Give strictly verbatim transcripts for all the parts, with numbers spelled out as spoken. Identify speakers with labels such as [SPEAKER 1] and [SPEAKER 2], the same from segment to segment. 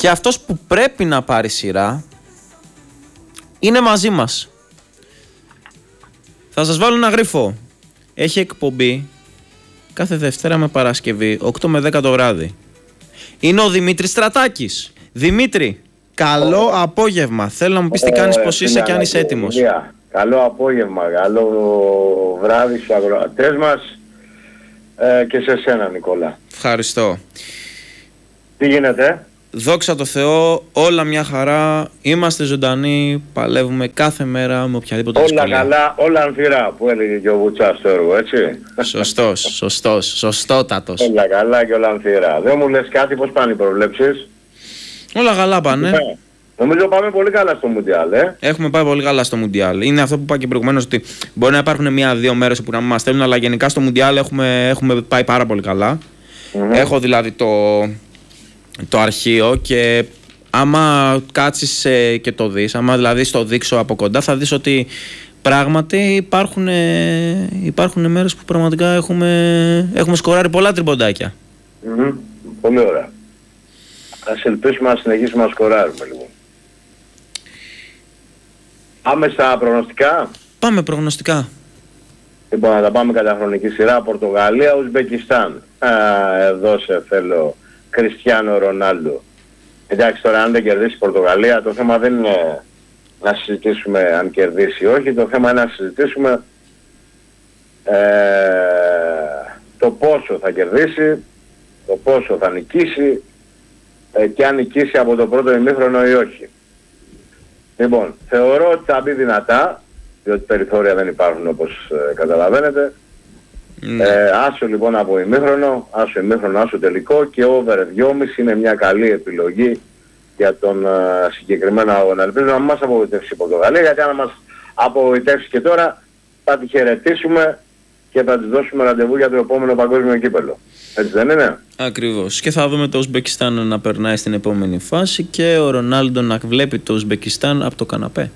[SPEAKER 1] Και αυτός που πρέπει να πάρει σειρά είναι μαζί μας. Θα σας βάλω ένα γρίφο. Έχει εκπομπή κάθε Δευτέρα με Παρασκευή, οκτώ με δέκα το βράδυ. Είναι ο Δημήτρης Στρατάκης. Δημήτρη, καλό απόγευμα. Θέλω να μου πεις τι κάνεις, πώς είσαι και αν είσαι έτοιμος.
[SPEAKER 2] Καλό απόγευμα, καλό βράδυ στους αγροατές μας ε, και σε σένα, Νικόλα.
[SPEAKER 1] Ευχαριστώ.
[SPEAKER 2] Τι γίνεται?
[SPEAKER 1] Δόξα τω Θεώ, όλα μια χαρά, είμαστε ζωντανοί, παλεύουμε κάθε μέρα με οποιαδήποτε
[SPEAKER 2] όλα
[SPEAKER 1] δυσκολία.
[SPEAKER 2] Όλα καλά, όλα ανθυρά που έλεγε και ο Βουτσάς στο έργο, έτσι.
[SPEAKER 1] Σωστός, σωστός, σωστότατος.
[SPEAKER 2] Όλα καλά και όλα ανθυρά. Δεν μου λες κάτι, πώς πάνε οι προβλέψεις?
[SPEAKER 1] Όλα καλά πάνε.
[SPEAKER 2] Ναι. Νομίζω πάμε πολύ καλά στο Μουντιάλ, ε.
[SPEAKER 1] Έχουμε πάει πολύ καλά στο Μουντιάλ. Είναι αυτό που είπα και προηγουμένως, ότι μπορεί να υπάρχουν μία-δύο μέρες που να μην μας στέλνουν, αλλά γενικά στο Μουντιάλ έχουμε, έχουμε πάει πάρα πολύ καλά. Mm-hmm. Έχω δηλαδή το, το αρχείο και άμα κάτσεις ε, και το δεις, άμα δηλαδή στο δείξω από κοντά, θα δεις ότι πράγματι υπάρχουν, ε, υπάρχουν μέρες που πραγματικά έχουμε, έχουμε σκοράρει πολλά τριμποντάκια.
[SPEAKER 2] Mm-hmm. Πολύ ωραία. Ας ελπίσουμε να συνεχίσουμε να σκοράρουμε λοιπόν. Πάμε στα προγνωστικά.
[SPEAKER 1] Πάμε προγνωστικά.
[SPEAKER 2] Λοιπόν, να τα πάμε κατά χρονική σειρά. Πορτογαλία, Ουσμπεκιστάν. Α, εδώ σε θέλω, Κριστιάνο Ρονάλντο. Εντάξει, τώρα αν δεν κερδίσει η Πορτογαλία, το θέμα δεν είναι να συζητήσουμε αν κερδίσει ή όχι. Το θέμα είναι να συζητήσουμε ε, το πόσο θα κερδίσει, το πόσο θα νικήσει ε, και αν νικήσει από το πρώτο ημίχρονο ή όχι. Λοιπόν, θεωρώ ότι θα μπει δυνατά, διότι περιθώρια δεν υπάρχουν όπως ε, καταλαβαίνετε. Mm. Ε, άσο λοιπόν από ημίχρονο, άσο ημίχρονο, άσο τελικό και over δυόμισι είναι μια καλή επιλογή για τον ε, συγκεκριμένο αγώνα. Ελπίζω να μας απογοητεύσει η Πορτογαλία, γιατί αν μας απογοητεύσει και τώρα θα τη χαιρετήσουμε και θα της δώσουμε ραντεβού για το επόμενο παγκόσμιο κύπελλο. Έτσι δεν είναι?
[SPEAKER 1] Ακριβώς. Και θα δούμε το Ουσμπεκιστάν να περνάει στην επόμενη φάση και ο Ρονάλντο να βλέπει το Ουσμπεκιστάν από το καναπέ.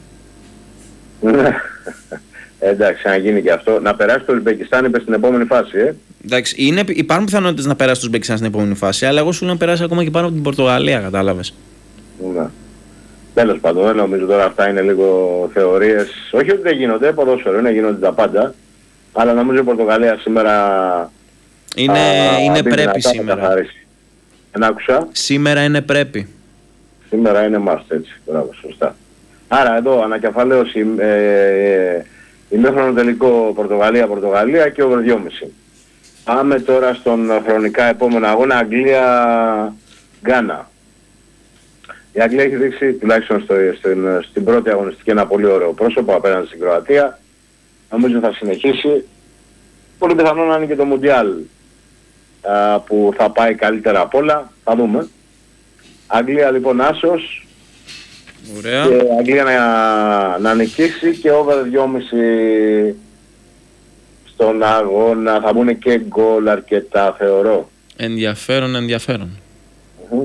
[SPEAKER 2] Εντάξει, αν γίνει και αυτό. Να περάσει το Ουσμπεκιστάν, είπε, στην επόμενη φάση, ε.
[SPEAKER 1] Εντάξει, είναι, υπάρχουν πιθανότητες να περάσει το Ουσμπεκιστάν στην επόμενη φάση, αλλά εγώ σου λέω να περάσει ακόμα και πάνω από την Πορτογαλία, κατάλαβες.
[SPEAKER 2] Ναι. Τέλος πάντων, δεν νομίζω τώρα αυτά είναι λίγο θεωρίες. Όχι ότι δεν γίνονται, ποδόσφαιρο είναι, γίνονται τα πάντα. Αλλά νομίζω η Πορτογαλία σήμερα
[SPEAKER 1] είναι, α, είναι πρέπει σήμερα.
[SPEAKER 2] Δεν άκουσα.
[SPEAKER 1] Σήμερα είναι πρέπει.
[SPEAKER 2] Σήμερα είναι must, έτσι. Μπράβο, σωστά. Άρα εδώ ανακεφαλαίωση ε, ημίχρονο τελικό Πορτογαλία-Πορτογαλία και over δυόμισι. Πάμε τώρα στον χρονικά επόμενο αγώνα Αγγλία-Γκάνα. Η Αγγλία έχει δείξει τουλάχιστον στο, στην, στην πρώτη αγωνιστική ένα πολύ ωραίο πρόσωπο απέναντι στην Κροατία. Νομίζω θα συνεχίσει. Πολύ πιθανό να είναι και το Μουντιάλ α, που θα πάει καλύτερα απ' όλα. Θα δούμε. Αγγλία λοιπόν άσος.
[SPEAKER 1] Ωραία.
[SPEAKER 2] Και Αγγλία να, να νικήσει και over δυόμισι στον αγώνα. Θα μπουν και γκολ αρκετά, θεωρώ.
[SPEAKER 1] Ενδιαφέρον, ενδιαφέρον.
[SPEAKER 2] Uh-huh.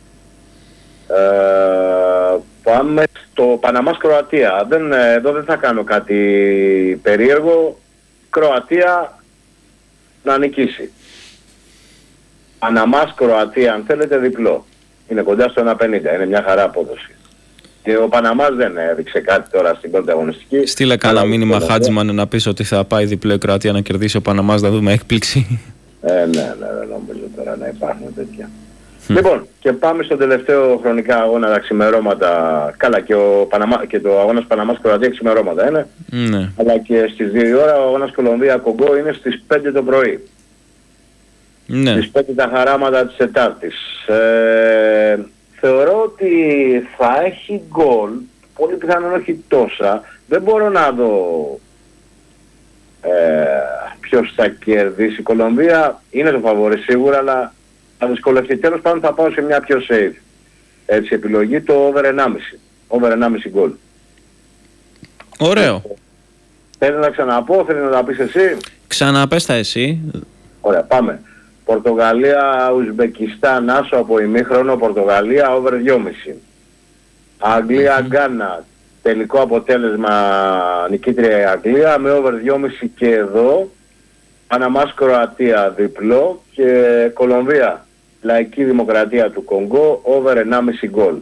[SPEAKER 2] Ε, πάμε στο Παναμάς Κροατία. Δεν, εδώ δεν θα κάνω κάτι περίεργο. Κροατία να νικήσει. Παναμάς Κροατία, αν θέλετε, διπλό. Είναι κοντά στο ένα πενήντα, είναι μια χαρά απόδοση. Και ο Παναμάς δεν έδειξε κάτι τώρα στην πρώτη αγωνιστική.
[SPEAKER 1] Στείλε κάνα μήνυμα Χάτζιμαν να πεις ότι θα πάει διπλό η Κροατία να κερδίσει ο Παναμάς, να δούμε έκπληξη.
[SPEAKER 2] Ε, ναι, ναι, δεν νομίζω τώρα να υπάρχουν τέτοια. Λοιπόν, και πάμε στον τελευταίο χρονικά αγώνα, τα ξημερώματα. Καλά, και, ο Παναμά, και το αγώνας Παναμάς Κροατία ξημερώματα είναι.
[SPEAKER 1] Ναι.
[SPEAKER 2] Αλλά και στις δύο η ώρα ο αγώνας Κολομβία Κογκό είναι στις πέντε το πρωί.
[SPEAKER 1] Ναι.
[SPEAKER 2] Στις πέντε τα χαράματα της Τετάρτης. Ε, θεωρώ ότι θα έχει γκολ, πολύ πιθανόν όχι τόσα. Δεν μπορώ να δω ε, ποιος θα κερδίσει. Η Κολομβία είναι το φαβορί σίγουρα, αλλά θα δυσκολευτεί. Τέλος πάντων θα πάω σε μια πιο safe έτσι, επιλογή, το over ενάμισι. Over ενάμισι γκολ.
[SPEAKER 1] Ωραίο.
[SPEAKER 2] Θέλει να ξαναπώ, θέλει να τα πεις εσύ?
[SPEAKER 1] Ξαναπες τα εσύ.
[SPEAKER 2] Ωραία, πάμε. Πορτογαλία, Ουσμπεκιστάν, άσο από ημίχρονο, Πορτογαλία, over δυόμισι. Αγγλία, mm-hmm. Γκάνα, τελικό αποτέλεσμα νικήτρια η Αγγλία, με over δυόμισι και εδώ. Παναμάς Κροατία διπλό και Κολομβία Λαϊκή Δημοκρατία του Κονγκό, over ενάμιση γκολ.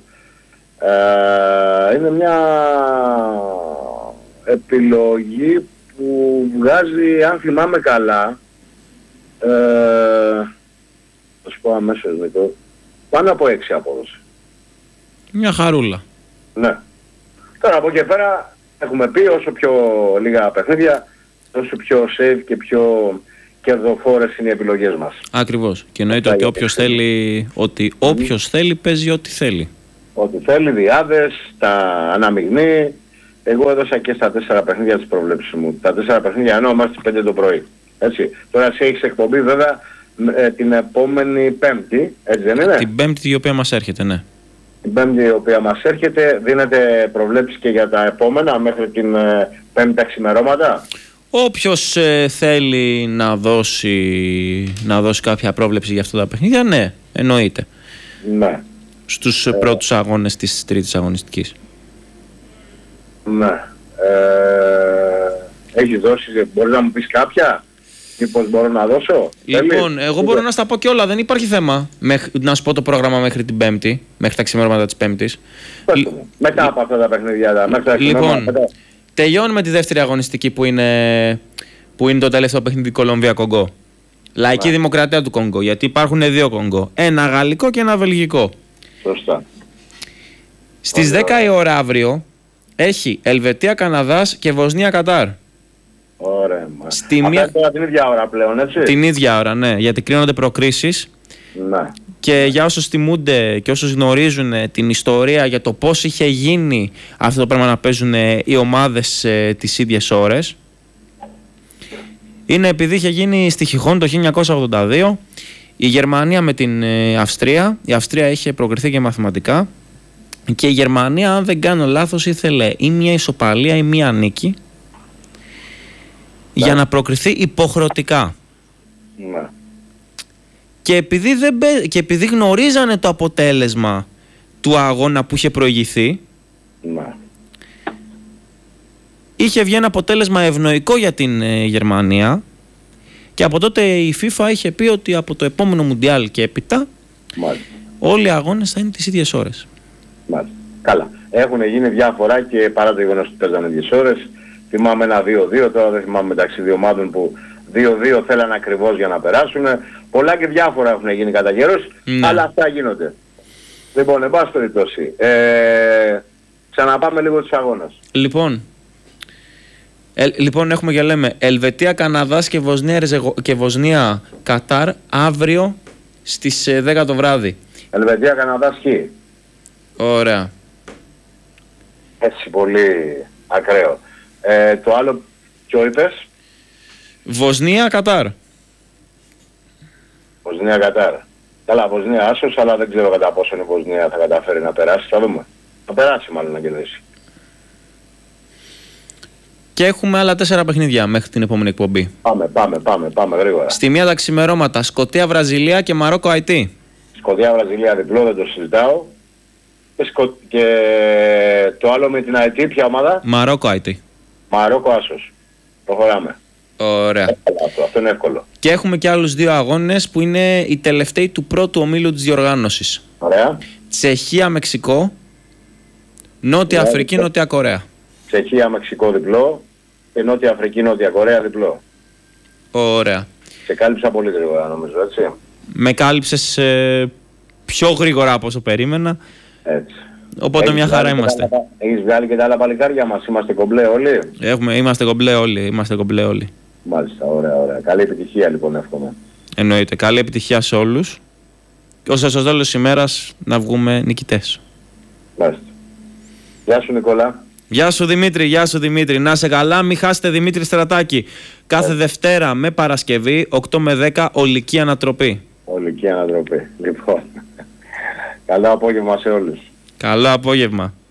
[SPEAKER 2] Ε, είναι μια επιλογή που βγάζει, αν θυμάμαι καλά, ε, θα σου πω αμέσως Νίκο, πάνω από έξι απόδοση.
[SPEAKER 1] Μια χαρούλα.
[SPEAKER 2] Ναι. Τώρα από εκεί πέρα έχουμε πει όσο πιο λίγα παιχνίδια, όσο πιο safe και πιο κερδοφόρες είναι οι επιλογές μας.
[SPEAKER 1] Ακριβώς. Και εννοείται ότι όποιος θέλει, ότι όποιος θέλει παίζει ό,τι θέλει.
[SPEAKER 2] Ό,τι θέλει, διάδες, τα αναμειγνύει. Εγώ έδωσα και στα τέσσερα παιχνίδια της προβλέψης μου. Τα τέσσερα παιχνίδια ενώ μας στις πέντε το πρωί. Έτσι. Τώρα εσύ έχεις εκπομπή βέβαια ε, την επόμενη Πέμπτη, έτσι δεν είναι?
[SPEAKER 1] Την Πέμπτη η οποία μας έρχεται, ναι.
[SPEAKER 2] Την Πέμπτη η οποία μας έρχεται, δίνετε προβλέψεις και για τα επόμενα μέχρι την ε, Πέμπτη τα ξημερώματα.
[SPEAKER 1] Όποιος ε, θέλει να δώσει, να δώσει κάποια πρόβλεψη για αυτά τα παιχνίδια, ναι, εννοείται.
[SPEAKER 2] Ναι.
[SPEAKER 1] Στους ε, πρώτους αγώνες της τρίτης αγωνιστικής.
[SPEAKER 2] Ναι. Ε, έχεις δώσει, μπορείς να μου πεις κάποια? Μήπως μπορώ να δώσω?
[SPEAKER 1] Λοιπόν, εγώ μπορώ να στα πω και όλα, δεν υπάρχει θέμα. Μεχ, να σου πω το πρόγραμμα μέχρι την Πέμπτη, μέχρι τα ξημερώματα της Πέμπτης.
[SPEAKER 2] Λ... Μετά από αυτά τα παιχνίδια, μέχρι τα
[SPEAKER 1] λοιπόν, μετά. Τελειώνουμε τη δεύτερη αγωνιστική που είναι, που είναι το τελευταίο παιχνίδι Κολομβία-Κονγκό. Λαϊκή yeah. Δημοκρατία του Κονγκό, γιατί υπάρχουν δύο Κονγκό. Ένα γαλλικό και ένα βελγικό.
[SPEAKER 2] Σωστά.
[SPEAKER 1] Στις Ωραία. δέκα η ώρα αύριο έχει Ελβετία, Καναδάς και Βοσνία, Κατάρ.
[SPEAKER 2] Ωραία.
[SPEAKER 1] Στη
[SPEAKER 2] Αυτά
[SPEAKER 1] μία...
[SPEAKER 2] τώρα την ίδια ώρα πλέον, έτσι.
[SPEAKER 1] Την ίδια ώρα, ναι, γιατί κρίνονται προκρίσεις.
[SPEAKER 2] Ναι.
[SPEAKER 1] Και για όσους θυμούνται και όσους γνωρίζουν την ιστορία για το πώς είχε γίνει αυτό το πράγμα να παίζουν οι ομάδες ε, τις ίδιες ώρες, είναι επειδή είχε γίνει στη Χιχόν το χίλια εννιακόσια ογδόντα δύο η Γερμανία με την ε, Αυστρία. Η Αυστρία είχε προκριθεί και μαθηματικά και η Γερμανία, αν δεν κάνω λάθος, ήθελε ή μια ισοπαλία ή μια νίκη ναι. για να προκριθεί υποχρεωτικά.
[SPEAKER 2] Ναι.
[SPEAKER 1] Και επειδή, δεν, και επειδή γνωρίζανε το αποτέλεσμα του αγώνα που είχε προηγηθεί,
[SPEAKER 2] ναι.
[SPEAKER 1] είχε βγει ένα αποτέλεσμα ευνοϊκό για την ε, Γερμανία και από τότε η FIFA είχε πει ότι από το επόμενο Μουντιάλ και έπειτα Μάλιστα. όλοι οι αγώνες θα είναι τις ίδιες ώρες.
[SPEAKER 2] Μάλιστα. Καλά. Έχουν γίνει διάφορα και παρά το γεγονός ότι παίζανε ίδιες ώρες. Θυμάμαι ένα δύο δύο, τώρα δεν θυμάμαι μεταξύ δύο ομάδων που δύο δύο θέλαν ακριβώς για να περάσουν. Πολλά και διάφορα έχουν γίνει κατά καιρός, ναι. αλλά αυτά γίνονται. Λοιπόν, εν πάση περιπτώσει, ε, ξαναπάμε λίγο τους αγώνες.
[SPEAKER 1] Λοιπόν, ε, λοιπόν, έχουμε και λέμε Ελβετία, Καναδάς και Βοσνία, και Βοσνία Κατάρ αύριο στις ε, δέκα το βράδυ.
[SPEAKER 2] Ελβετία, Καναδάς Χ.
[SPEAKER 1] Ωραία.
[SPEAKER 2] Έτσι, πολύ ακραίο. Ε, το άλλο, ποιο είπες?
[SPEAKER 1] Βοσνία Κατάρ.
[SPEAKER 2] Βοσνία Κατάρ. Καλά, Βοσνία άσος, αλλά δεν ξέρω κατά πόσο η Βοσνία θα καταφέρει να περάσει. Θα δούμε. Θα περάσει μάλλον να κερδίσει.
[SPEAKER 1] Και έχουμε άλλα τέσσερα παιχνίδια μέχρι την επόμενη εκπομπή.
[SPEAKER 2] Πάμε, πάμε, πάμε, πάμε γρήγορα.
[SPEAKER 1] Στη μία τα ξημερώματα, Σκωτία, Βραζιλία και Μαρόκο, Αϊτή.
[SPEAKER 2] Σκωτία, Βραζιλία, διπλό, δεν το συζητάω. Και, σκο... και το άλλο με την Αϊτή, ποια ομάδα?
[SPEAKER 1] Μαρόκο, Αϊτή.
[SPEAKER 2] Μαρόκο άσος. Προχωράμε.
[SPEAKER 1] Ωραία.
[SPEAKER 2] Αυτό, αυτό είναι εύκολο.
[SPEAKER 1] Και έχουμε και άλλους δύο αγώνες που είναι οι τελευταίοι του πρώτου ομίλου της διοργάνωσης.
[SPEAKER 2] Ωραία.
[SPEAKER 1] Τσεχία, Μεξικό, Νότια yeah, Αφρική, yeah. Νότια Κορέα.
[SPEAKER 2] Τσεχία, Μεξικό διπλό και Νότια Αφρική, Νότια Κορέα διπλό.
[SPEAKER 1] Ωραία.
[SPEAKER 2] Σε κάλυψα πολύ γρήγορα νομίζω, έτσι.
[SPEAKER 1] Με κάλυψες ε, πιο γρήγορα από όσο περίμενα.
[SPEAKER 2] Έτσι.
[SPEAKER 1] Οπότε έχεις μια χαρά είμαστε.
[SPEAKER 2] Τα, έχεις βγάλει και τα άλλα παλικάρια μας, είμαστε κομπλέ όλοι.
[SPEAKER 1] Έχουμε, είμαστε κομπλέ όλοι, είμαστε κομπλέ όλοι.
[SPEAKER 2] Μάλιστα, ωραία, ωραία. Καλή επιτυχία λοιπόν εύχομαι.
[SPEAKER 1] Εννοείται, καλή επιτυχία σε όλους. Και όσο στο τέλος της ημέρας να βγούμε νικητές.
[SPEAKER 2] Μάλιστα. Γεια σου Νικόλα.
[SPEAKER 1] Γεια σου Δημήτρη, γεια σου Δημήτρη. Να σε καλά, μην χάσετε Δημήτρη Στρατάκη. Κάθε yeah. Δευτέρα με Παρασκευή, οκτώ με δέκα, ολική ανατροπή.
[SPEAKER 2] Ολική ανατροπή. Λοιπόν, καλό απόγευμα σε όλους.
[SPEAKER 1] Καλό απόγευμα.